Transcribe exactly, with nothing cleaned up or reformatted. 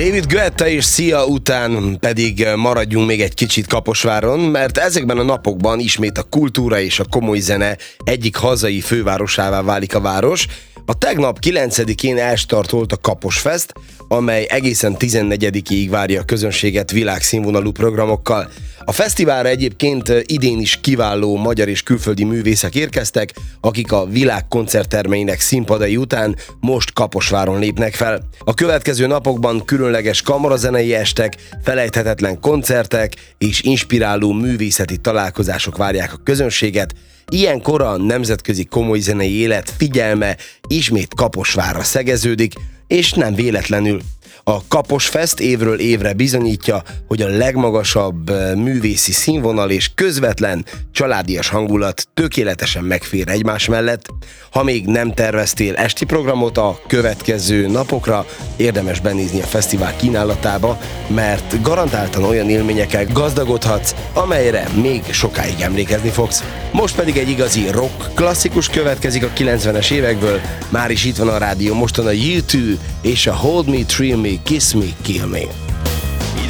David Guetta és Sia után pedig maradjunk még egy kicsit Kaposváron, mert ezekben a napokban ismét a kultúra és a komoly zene egyik hazai fővárosává válik a város. A tegnap kilencedikén elstartolt a Kaposfest, amely egészen tizennegyedikéig várja a közönséget világszínvonalú programokkal. A fesztiválra egyébként idén is kiváló magyar és külföldi művészek érkeztek, akik a világ koncerttermeinek színpadai után most Kaposváron lépnek fel. A következő napokban különleges kamarazenei estek, felejthetetlen koncertek és inspiráló művészeti találkozások várják a közönséget. Ilyenkor a nemzetközi komoly zenei élet figyelme ismét Kaposvárra szegeződik, és nem véletlenül. A Kaposfest évről évre bizonyítja, hogy a legmagasabb művészi színvonal és közvetlen, családias hangulat tökéletesen megfér egymás mellett. Ha még nem terveztél esti programot a következő napokra, érdemes benézni a fesztivál kínálatába, mert garantáltan olyan élményekkel gazdagodhatsz, amelyre még sokáig emlékezni fogsz. Most pedig egy igazi rock klasszikus következik a kilencvenes évekből, már is itt van a rádió mostan a U kettő és a Hold Me, Thrill Me, Kiss Me, Kill Me.